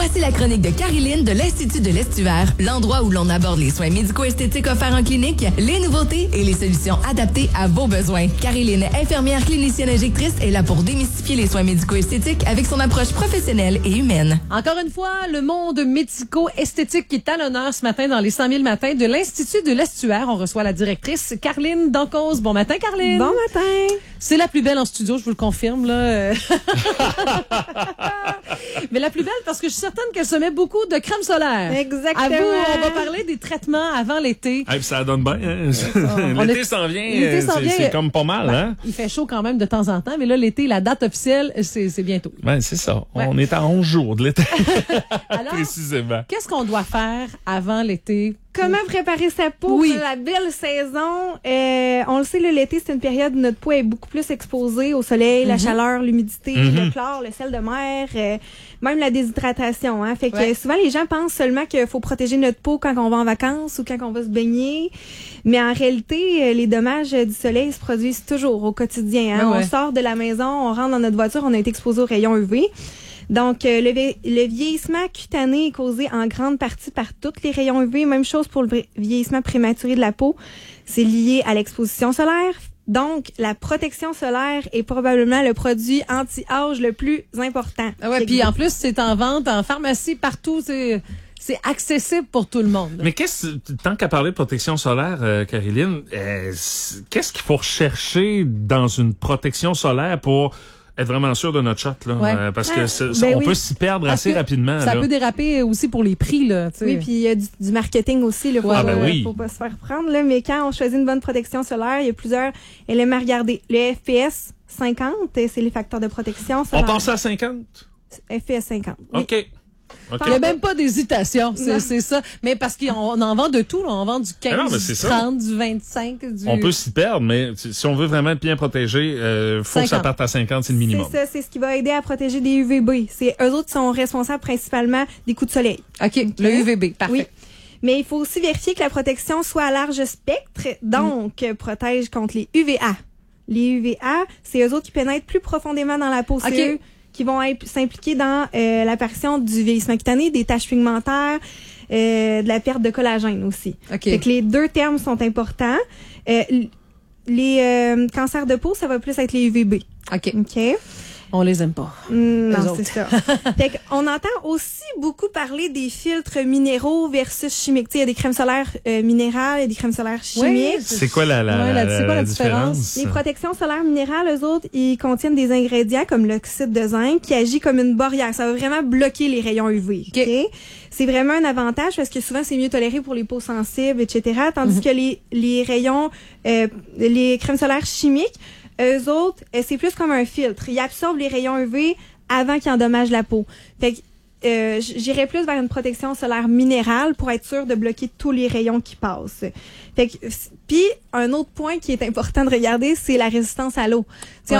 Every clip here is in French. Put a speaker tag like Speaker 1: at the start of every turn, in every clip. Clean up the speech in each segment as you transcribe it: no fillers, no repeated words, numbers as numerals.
Speaker 1: Voici la chronique de Cariline de l'Institut de l'Estuaire, l'endroit où l'on aborde les soins médico-esthétiques offerts en clinique, les nouveautés et les solutions adaptées à vos besoins. Cariline, infirmière clinicienne injectrice, est là pour démystifier les soins médico-esthétiques avec son approche professionnelle et humaine.
Speaker 2: Encore une fois, le monde médico-esthétique qui est à l'honneur ce matin dans les 100 000 matins de l'Institut de l'Estuaire. On reçoit la directrice Caroline Dancause. Bon matin, Caroline.
Speaker 3: Bon matin.
Speaker 2: C'est la plus belle en studio, je vous le confirme, là. Mais la plus belle parce que je suis certaine qu'elle se met beaucoup de crème solaire.
Speaker 3: Exactement.
Speaker 2: À vous, on va parler des traitements avant l'été.
Speaker 4: Hey, ça donne bien. Hein? L'été s'en vient. C'est comme pas mal. Hein?
Speaker 2: Il fait chaud quand même de temps en temps, mais là, l'été, la date officielle, c'est bientôt.
Speaker 4: Ben, c'est ça.
Speaker 2: Ouais.
Speaker 4: On est à 11 jours de l'été.
Speaker 2: Alors,
Speaker 4: précisément.
Speaker 2: Qu'est-ce qu'on doit faire avant l'été?
Speaker 3: Comment préparer sa peau pour la belle saison? On le sait, l'été, c'est une période où notre peau est beaucoup plus exposée au soleil, la chaleur, l'humidité, le chlore, le sel de mer, même la déshydratation. Hein? Fait que souvent, les gens pensent seulement qu'il faut protéger notre peau quand on va en vacances ou quand on va se baigner. Mais en réalité, les dommages du soleil se produisent toujours au quotidien. Hein? On sort de la maison, on rentre dans notre voiture, on a été exposé aux rayons UV. Donc, le vieillissement cutané est causé en grande partie par tous les rayons UV. Même chose pour le vieillissement prématuré de la peau. C'est lié à l'exposition solaire. Donc, la protection solaire est probablement le produit anti-âge le plus important.
Speaker 2: Ah ouais, puis en plus, c'est en vente en pharmacie partout. C'est accessible pour tout le monde.
Speaker 4: Mais tant qu'à parler de protection solaire, Caroline, qu'est-ce qu'il faut rechercher dans une protection solaire pour être vraiment sûr de notre shot, là? Parce que on peut s'y perdre assez rapidement.
Speaker 2: Ça peut déraper aussi pour les prix, là. T'sais.
Speaker 3: Oui, puis il y a du marketing aussi, là. Faut pas se faire prendre, là. Mais quand on choisit une bonne protection solaire, il y a plusieurs éléments à regarder. Le FPS 50, c'est les facteurs de protection solaire.
Speaker 4: On pense à 50?
Speaker 3: FPS 50. Oui.
Speaker 4: OK.
Speaker 2: Il n'y a même pas d'hésitation, c'est ça. Mais parce qu'on en vend de tout, là. On vend du 15, du 30, du 25,
Speaker 4: On peut s'y perdre, mais si on veut vraiment être bien protégé, faut 50. Que ça parte à 50, c'est le minimum.
Speaker 3: C'est ça, c'est ce qui va aider à protéger des UVB. C'est eux autres qui sont responsables principalement des coups de soleil.
Speaker 2: OK, le UVB, parfait.
Speaker 3: Oui. Mais il faut aussi vérifier que la protection soit à large spectre, donc protège contre les UVA. Les UVA, c'est eux autres qui pénètrent plus profondément dans la peau. C'est eux qui vont s'impliquer dans l'apparition du vieillissement cutané, des taches pigmentaires, de la perte de collagène aussi. Fait que les deux termes sont importants. Les cancers de peau, ça va plus être les UVB.
Speaker 2: OK. On les aime pas.
Speaker 3: Non, c'est ça. Fait qu'on entend aussi beaucoup parler des filtres minéraux versus chimiques. Il y a des crèmes solaires minérales et des crèmes solaires chimiques.
Speaker 4: Oui, c'est quoi la différence?
Speaker 3: Les protections solaires minérales, eux autres, ils contiennent des ingrédients comme l'oxyde de zinc qui agit comme une barrière. Ça va vraiment bloquer les rayons UV. Okay? C'est vraiment un avantage parce que souvent, c'est mieux toléré pour les peaux sensibles, etc. Tandis que les rayons, les crèmes solaires chimiques, eux autres, c'est plus comme un filtre. Ils absorbent les rayons UV avant qu'ils endommagent la peau. Fait que j'irais plus vers une protection solaire minérale pour être sûr de bloquer tous les rayons qui passent. Fait que puis un autre point qui est important de regarder, c'est la résistance à l'eau.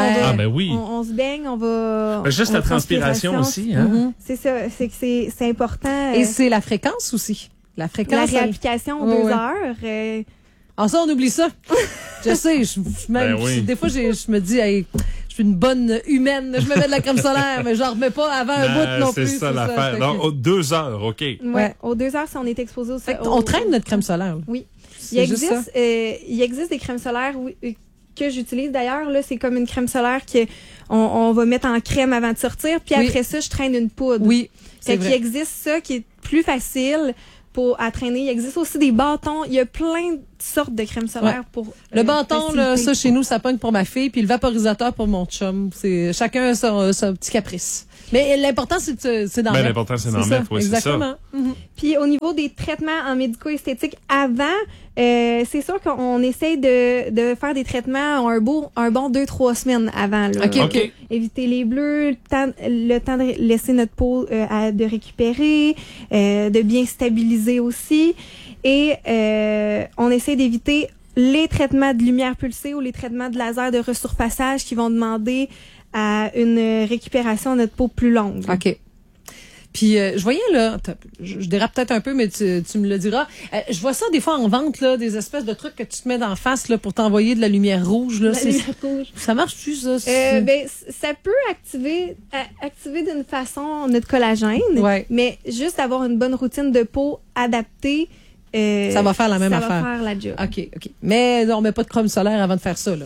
Speaker 3: On se baigne, on va
Speaker 4: juste la transpiration aussi, hein.
Speaker 3: C'est ça, c'est important.
Speaker 2: Et c'est la fréquence aussi. La
Speaker 3: réapplication 2 heures.
Speaker 2: Ça, on oublie ça. Je sais, des fois, je me dis, hey, je suis une bonne humaine, je me mets de la crème solaire, mais j'en remets pas avant un bout non plus.
Speaker 4: C'est ça l'affaire. Donc, 2 heures, OK.
Speaker 3: Ouais, aux 2 heures, si on est exposé au soleil.
Speaker 2: On traîne notre crème solaire.
Speaker 3: Oui. Il existe des crèmes solaires que j'utilise d'ailleurs. Là, c'est comme une crème solaire qu'on va mettre en crème avant de sortir, puis après ça, je traîne une poudre.
Speaker 2: Oui,
Speaker 3: c'est vrai. Il existe ça qui est plus facile à traîner. Il existe aussi des bâtons. Il y a plein de sortes de crèmes solaires pour
Speaker 2: le bâton, là, ça, chez nous, ça pogne pour ma fille, puis le vaporisateur pour mon chum. C'est chacun son petit caprice. Mais l'important, c'est d'en mettre.
Speaker 4: L'important, c'est d'en mettre, oui, c'est ça.
Speaker 3: Puis au niveau des traitements en médico-esthétique avant, c'est sûr qu'on essaye de faire des traitements un bon 2-3 semaines avant. Là.
Speaker 4: OK.
Speaker 3: Éviter les bleus, le temps de laisser notre peau de récupérer, de bien stabiliser aussi. Et on essaie d'éviter les traitements de lumière pulsée ou les traitements de laser de resurfaçage qui vont demander à une récupération de notre peau plus longue.
Speaker 2: OK. Puis je voyais là, je dérape peut-être un peu, mais tu me le diras. Je vois ça des fois en vente là, des espèces de trucs que tu te mets d'en face là pour t'envoyer de la lumière rouge là. Ça marche-tu ça?
Speaker 3: Ben ça peut activer d'une façon notre collagène, mais juste avoir une bonne routine de peau adaptée.
Speaker 2: Ça va faire la même affaire.
Speaker 3: Ça va faire la job.
Speaker 2: OK. Mais on met pas de crème solaire avant de faire ça, là.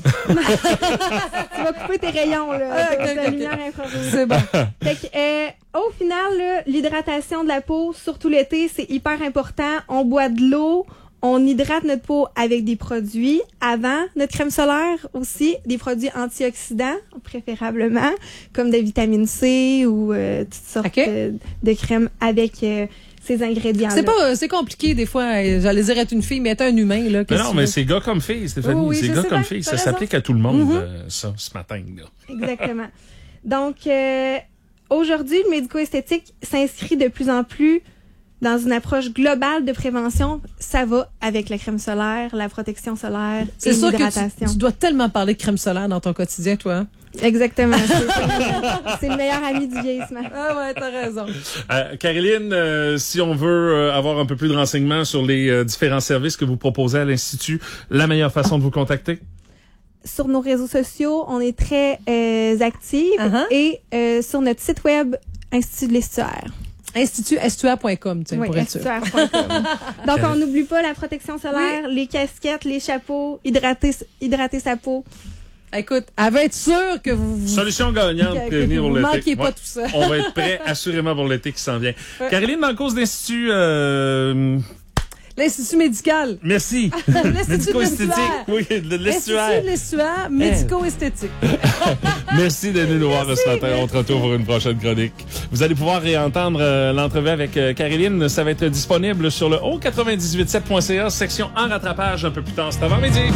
Speaker 3: Tu vas couper tes rayons, là. La lumière infrarouge.
Speaker 2: C'est bon.
Speaker 3: Fait que, au final, là, l'hydratation de la peau, surtout l'été, c'est hyper important. On boit de l'eau. On hydrate notre peau avec des produits avant notre crème solaire aussi, des produits antioxydants préférablement, comme de vitamine C ou toutes sortes de crèmes avec ces ingrédients-là.
Speaker 2: C'est compliqué des fois. J'allais dire être une fille, mais être un humain là.
Speaker 4: Non, mais c'est gars comme filles, Stéphanie.
Speaker 3: Oui,
Speaker 4: c'est gars comme filles. Ça s'applique à tout le monde, ça, ce matin. Là.
Speaker 3: Exactement. Donc aujourd'hui, le médico-esthétique s'inscrit de plus en plus dans une approche globale de prévention. Ça va avec la crème solaire, la protection solaire et l'hydratation.
Speaker 2: C'est sûr que tu dois tellement parler de crème solaire dans ton quotidien, toi. Hein?
Speaker 3: Exactement. C'est le meilleur ami du vieillissement.
Speaker 2: Ah ouais, t'as raison.
Speaker 4: Caroline, si on veut avoir un peu plus de renseignements sur les différents services que vous proposez à l'Institut, la meilleure façon de vous contacter?
Speaker 3: Sur nos réseaux sociaux, on est très actifs et sur notre site web, Institut de l'estuaire.
Speaker 2: InstitutStua.com, pour être sûr.
Speaker 3: Donc, on n'oublie pas la protection solaire, les casquettes, les chapeaux, hydrater sa peau.
Speaker 2: Écoute, elle va être sûre que vous...
Speaker 4: Solution gagnante pour l'été.
Speaker 2: Vous ne manquez pas tout ça.
Speaker 4: On va être prêts assurément pour l'été qui s'en vient. Caroline, dans le cause d'Institut...
Speaker 2: L'Institut médical.
Speaker 4: Merci. Médico-esthétique. Oui, de l'estuaire.
Speaker 2: L'Institut de l'estuaire, médico-esthétique.
Speaker 4: Merci d'être venu nous voir ce matin. On se retrouve pour une prochaine chronique. Vous allez pouvoir réentendre l'entrevue avec Caroline. Ça va être disponible sur le haut987.ca, section en rattrapage un peu plus tard cet avant-midi.